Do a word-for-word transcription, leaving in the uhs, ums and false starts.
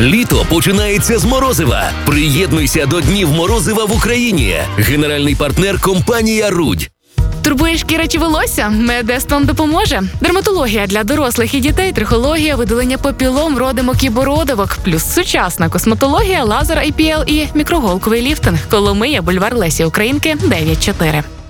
Літо починається з морозива. Приєднуйся до Днів морозива в Україні. Генеральний партнер – компанія «Рудь». Турбує шкіра чи волосся? Медестон допоможе. Дерматологія для дорослих і дітей, трихологія, видалення папілом, родимок і бородавок. Плюс сучасна косметологія, лазер ай пі ел і мікроголковий ліфтинг. Коломия, бульвар Лесі Українки, дев'ять чотири.